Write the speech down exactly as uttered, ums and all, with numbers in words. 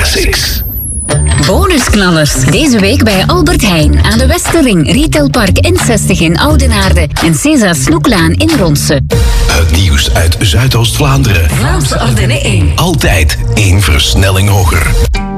Classics. Bonusknallers. Deze week bij Albert Heijn aan de Westerring, Retailpark N zestig in Oudenaarde en César Snoeklaan in Ronse. Het nieuws uit Zuidoost-Vlaanderen. Vlaamse Ardennen één. Altijd één versnelling hoger.